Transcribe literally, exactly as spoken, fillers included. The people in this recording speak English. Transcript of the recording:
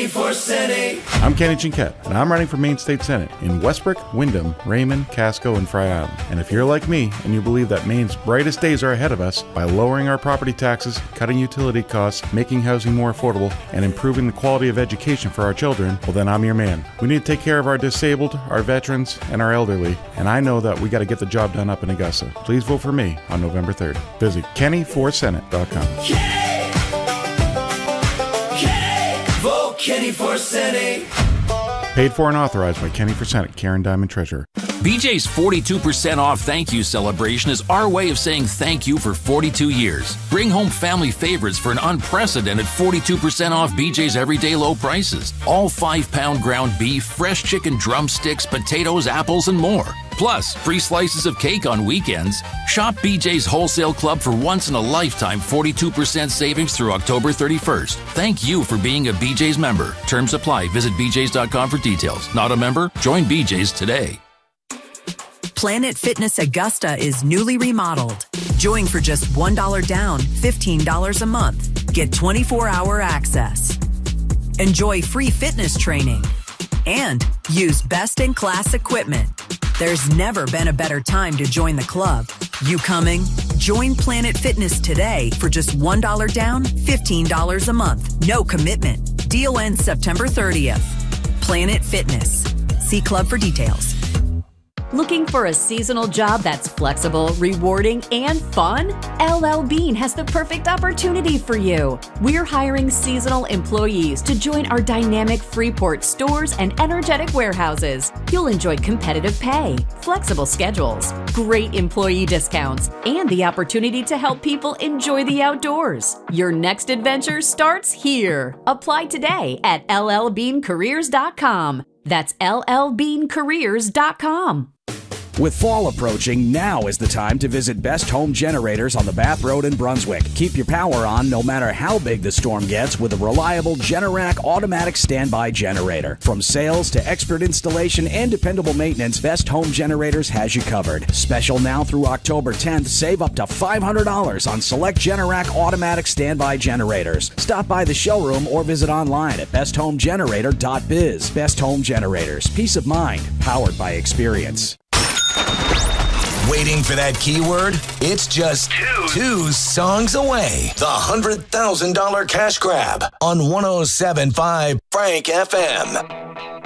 for Senate. I'm Kenny Chinquette, and I'm running for Maine State Senate in Westbrook, Windham, Raymond, Casco, and Frye Island. And if you're like me and you believe that Maine's brightest days are ahead of us by lowering our property taxes, cutting utility costs, making housing more affordable, and improving the quality of education for our children, well then I'm your man. We need to take care of our disabled, our veterans, and our elderly, and I know that we got to get the job done up in Augusta. Please vote for me on November third. Visit kenny for senate dot com. Kenny! Kenny! Vote Kenny for Senate. Paid for and authorized by Kenny for Senate, Karen Diamond, Treasurer. B J's forty-two percent off thank you celebration is our way of saying thank you for forty-two years. Bring home family favorites for an unprecedented forty-two percent off B J's everyday low prices. All five-pound ground beef, fresh chicken drumsticks, potatoes, apples, and more. Plus, free slices of cake on weekends. Shop B J's Wholesale Club for once-in-a-lifetime forty-two percent savings through October thirty-first. Thank you for being a B J's member. Terms apply. Visit b j's dot com for details. Not a member? Join B J's today. Planet Fitness Augusta is newly remodeled. Join for just one dollar down, fifteen dollars a month. Get twenty-four hour access. Enjoy free fitness training. And use best-in-class equipment. There's never been a better time to join the club. You coming? Join Planet Fitness today for just one dollar down, fifteen dollars a month. No commitment. Deal ends September thirtieth. Planet Fitness. See club for details. Looking for a seasonal job that's flexible, rewarding, and fun? L L Bean has the perfect opportunity for you. We're hiring seasonal employees to join our dynamic Freeport stores and energetic warehouses. You'll enjoy competitive pay, flexible schedules, great employee discounts, and the opportunity to help people enjoy the outdoors. Your next adventure starts here. Apply today at l l bean careers dot com. That's l l bean careers dot com. With fall approaching, now is the time to visit Best Home Generators on the Bath Road in Brunswick. Keep your power on no matter how big the storm gets with a reliable Generac automatic standby generator. From sales to expert installation and dependable maintenance, Best Home Generators has you covered. Special now through October tenth, save up to five hundred dollars on select Generac automatic standby generators. Stop by the showroom or visit online at best home generator dot biz. Best Home Generators. Peace of mind. Powered by experience. Waiting for that keyword? It's just two, two songs away. The one hundred thousand dollars cash grab on one oh seven point five Frank F M.